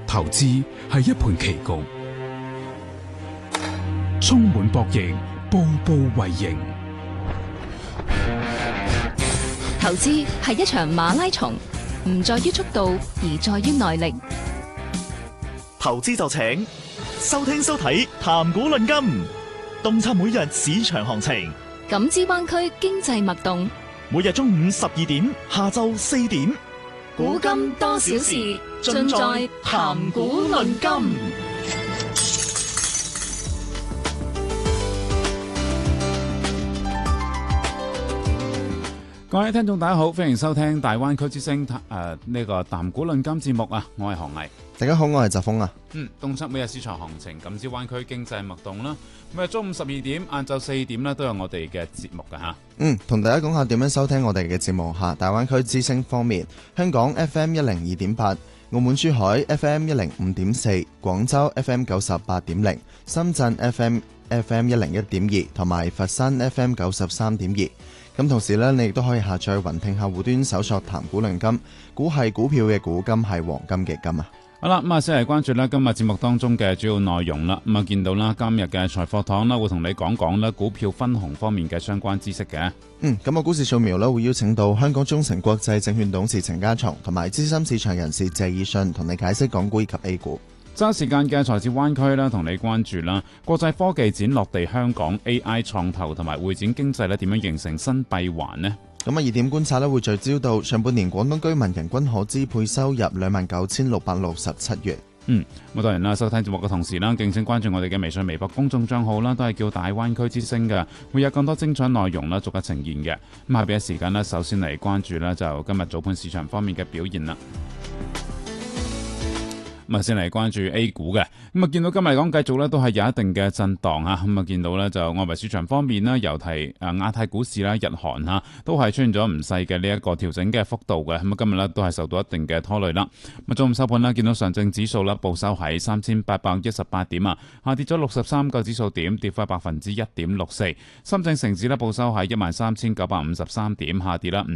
投資係一盤棋局，充滿博弈，步步為營。 投資係一場馬拉松，唔在於速度，而在於耐力。 投資就請收聽收睇談股論金，洞察每日市場行情， 感知灣區經濟脈動。 每日中午12點，下晝4點， 古今多少事，盡在談股論金。 各位聽眾大家好，歡迎收聽大灣區之聲呢個談股論金節目啊！我係何毅。 大家好，我係澤峰啊。 洞察每日市場行情，感知灣區經濟脈動啦。每日中午12點、晏晝4點咧，都有我哋嘅節目噶吓。 同大家講下點樣收聽我哋嘅節目吓。大灣區之聲方面，香港 FM 102.8，澳門珠海 FM 105.4，廣州 FM 98.0，深圳 FM 101.2，同埋佛山 FM 93.2。咁同時呢，你亦都可以下載雲聽客戶端搜索談股論金，股係股票嘅股，金係黃金嘅金啊。 好啦，咁啊，先嚟關注咧今日節目當中嘅主要內容啦。咁啊，見到啦，今日嘅財貨堂啦，會同你講講咧股票分紅方面嘅相關知識嘅。 咁股市掃描咧會邀請到香港中誠國際證券董事陳家松同埋資深市場人士謝以信同你解釋港股以及 A 股。 揸時間嘅財智灣區啦，同你關注啦，國際科技展落地香港 AI 創投同埋會展經濟咧點樣形成新閉環呢？ 咁熱點觀察咧會聚焦到上半年廣東居民人均可支配收入29,667元。 咁當然啦，收聽節目嘅同時啦，敬請關注我哋嘅微信、微博公眾帳號啦，都係叫大灣區之聲嘅，會有更多精彩內容啦，逐一呈現嘅。咁下邊嘅時間呢，首先嚟關注呢就今日早盤市場方面嘅表現啦。咁先嚟關注 A 股嘅，咁啊見到今日嚟講繼續咧都係有一定嘅震盪嚇，咁啊見到咧就外圍市場方面啦，尤其亞太股市啦、日韓嚇都係出現咗唔細嘅呢一個調整嘅幅度嘅，咁啊今日咧都係受到一定嘅拖累啦。咁中午收盤啦，見到上證指數啦報收喺3,818點啊，下跌咗63個指數點，跌幅1.64%。深證成指咧報收喺13,953點，下跌啦